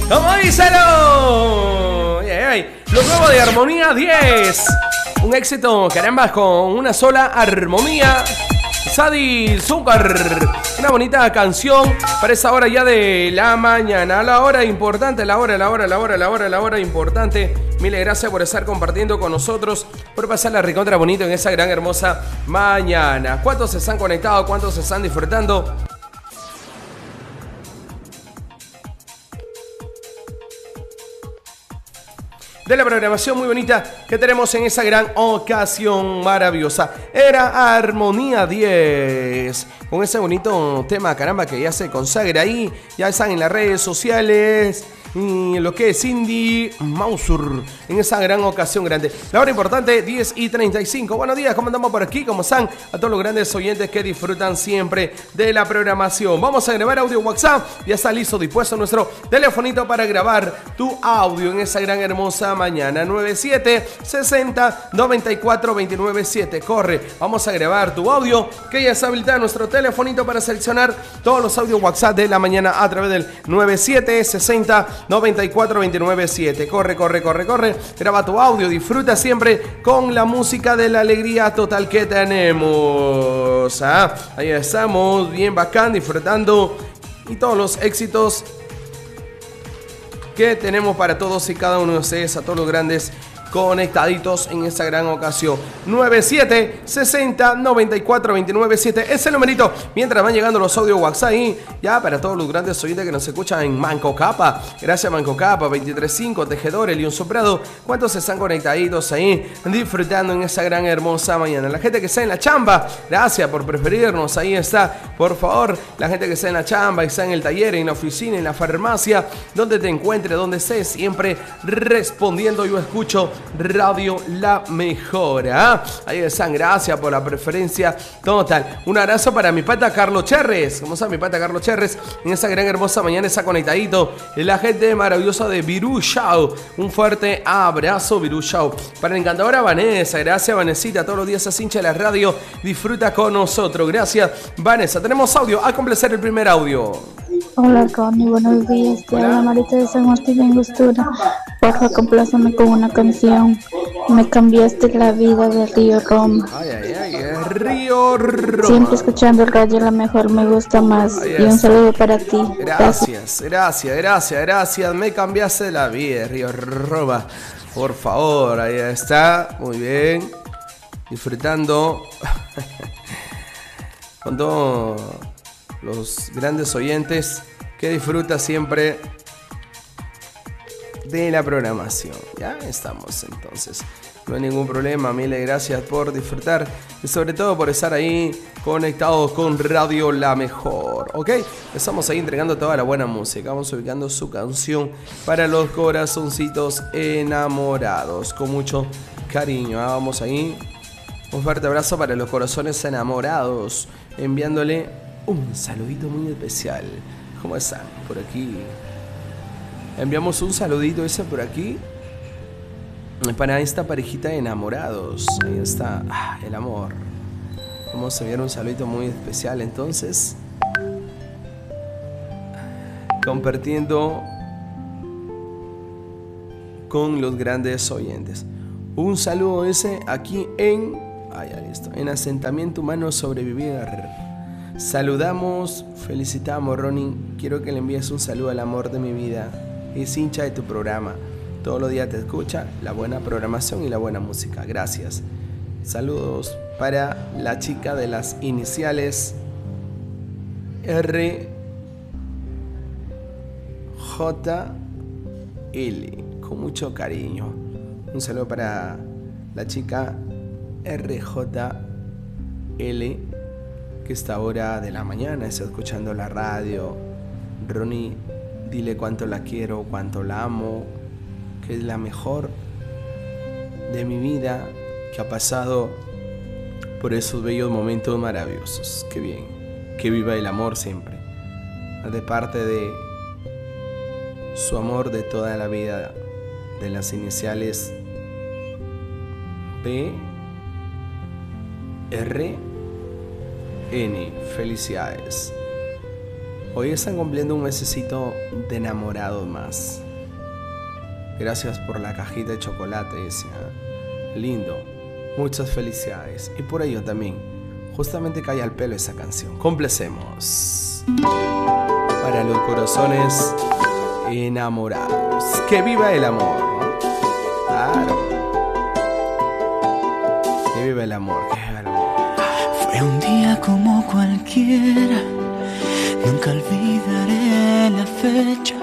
¿Cómo díselo? Lo nuevo de Armonía 10. Un éxito, caramba, con una sola armonía. Sadi Zúcar. Una bonita canción para esa hora ya de la mañana. La hora importante, la hora importante. Mil gracias por estar compartiendo con nosotros, por pasar la recontra bonito en esa gran hermosa mañana. ¿Cuántos se están conectados? ¿Cuántos se están disfrutando de la programación muy bonita que tenemos en esa gran ocasión maravillosa? Era Armonía 10, con ese bonito tema, caramba, que ya se consagra ahí. Ya están en las redes sociales y lo que es Cindy Mausur en esa gran ocasión grande. La hora importante, 10:35. Buenos días, ¿cómo andamos por aquí? ¿Cómo están? A todos los grandes oyentes que disfrutan siempre de la programación. Vamos a grabar audio WhatsApp. Ya está listo, dispuesto nuestro telefonito para grabar tu audio en esa gran hermosa mañana. 9760-94-297. Corre, vamos a grabar tu audio, que ya está habilitado nuestro telefonito para seleccionar todos los audios WhatsApp de la mañana a través del 9760-94-297. Corre. Graba tu audio, disfruta siempre con la música de la alegría total que tenemos. Ahí estamos, bien bacán, disfrutando y todos los éxitos que tenemos para todos y cada uno de ustedes, a todos los grandes conectaditos en esta gran ocasión. 9760-94-297 es el numerito. Mientras van llegando los audios WhatsApp ahí, ya para todos los grandes oyentes que nos escuchan en Manco Capa. Gracias Manco Capa, 235, Tejedores, León Soprado. ¿Cuántos están conectaditos ahí disfrutando en esa gran hermosa mañana? La gente que está en la chamba, gracias por preferirnos. Ahí está, por favor, la gente que está en la chamba, está en el taller, en la oficina, en la farmacia, donde te encuentres, donde estés, siempre respondiendo. Yo escucho Radio La Mejora. Ahí están, gracias por la preferencia total. Un abrazo para mi pata Carlos Cherres. ¿Cómo está mi pata Carlos Cherres? En esa gran hermosa mañana está conectadito. La gente maravillosa de Virú Show. Un fuerte abrazo, Virú Show. Para la encantadora Vanessa. Gracias, Vanesita. Todos los días se hincha la radio. Disfruta con nosotros. Gracias, Vanessa. Tenemos audio. A complacer el primer audio. Hola, Connie. Buenos días. Te habla Marita de San Martín en Angostura. Porfa, compláceme con una canción. Me cambiaste la vida de Río Roma. Río Roma. Siempre escuchando el radio La Mejor me gusta más. Y un saludo para ti. Gracias. Me cambiaste la vida, Río Roma. Por favor, ahí está. Muy bien. Disfrutando con todos los grandes oyentes que disfruta siempre de la programación. Ya estamos entonces, no hay ningún problema. Mil gracias por disfrutar y sobre todo por estar ahí conectados con Radio La Mejor. Ok, estamos ahí entregando toda la buena música. Vamos ubicando su canción para los corazoncitos enamorados con mucho cariño. Vamos ahí, un fuerte abrazo para los corazones enamorados, enviándole un saludito muy especial. ¿Cómo están por aquí? Enviamos un saludito ese por aquí para esta parejita de enamorados. Ahí está, el amor. Vamos a enviar un saludito muy especial entonces, compartiendo con los grandes oyentes. Un saludo ese aquí en en Asentamiento Humano Sobrevivir. Saludamos, felicitamos, Ronnie. Quiero que le envíes un saludo al amor de mi vida. Es hincha de tu programa. Todos los días te escucha la buena programación y la buena música. Gracias. Saludos para la chica de las iniciales RJL. Con mucho cariño. Un saludo para la chica RJL, que esta hora de la mañana está escuchando la radio. Ronnie, dile cuánto la quiero, cuánto la amo, que es la mejor de mi vida, que ha pasado por esos bellos momentos maravillosos. Qué bien, que viva el amor siempre, de parte de su amor de toda la vida, de las iniciales PRN. Felicidades. Hoy están cumpliendo un mesecito de enamorados más. Gracias por la cajita de chocolate, decía. Lindo. Muchas felicidades. Y por ello también, justamente cae al pelo esa canción. Complacemos. Para los corazones enamorados. Que viva el amor, ¿no? Claro. Que viva el amor, que viva el amor. Fue un día como cualquiera. Nunca olvidaré la fecha